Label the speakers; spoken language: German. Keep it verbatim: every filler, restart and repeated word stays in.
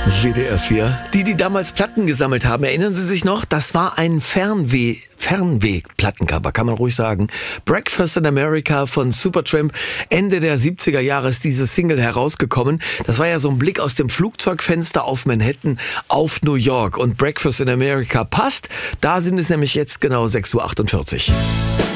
Speaker 1: W D R vier. Die, die damals Platten gesammelt haben, erinnern Sie sich noch? Das war ein Fernweh, Fernweh-Plattencover, kann man ruhig sagen. Breakfast in America von Supertramp. Ende der siebziger Jahre ist diese Single herausgekommen. Das war ja so ein Blick aus dem Flugzeugfenster auf Manhattan, auf New York. Und Breakfast in America passt. Da sind es nämlich jetzt genau sechs Uhr achtundvierzig.